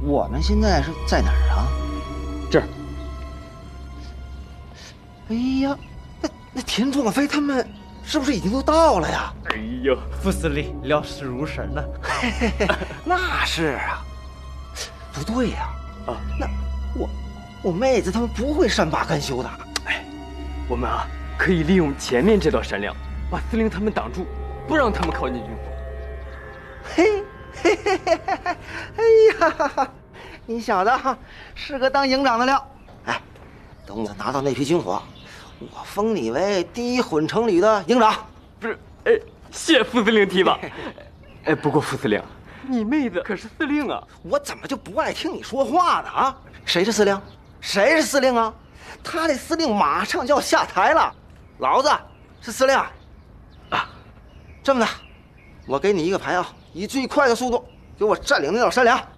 我们现在是在哪儿啊？ 这儿。 哎呀，那田壮飞他们是不是已经都到了呀？ 哎呦， 副司令料事如神呢。 嘿，那是啊。不对呀，那我妹子他们不会善罢甘休的。 哎，我们啊可以利用前面这道山梁，把司令他们挡住，不让他们靠近军府。 哎呀，你小子是个当营长的料。哎，等我拿到那批军火，我封你为第一混成旅的营长。 不是，哎，谢副司令提拔。哎，不过副司令，你妹子可是司令啊！ 我怎么就不爱听你说话呢？啊，谁是司令？谁是司令啊？他这司令马上就要下台了，老子是司令啊！这么的，我给你一个牌啊，以最快的速度给我占领那道山梁。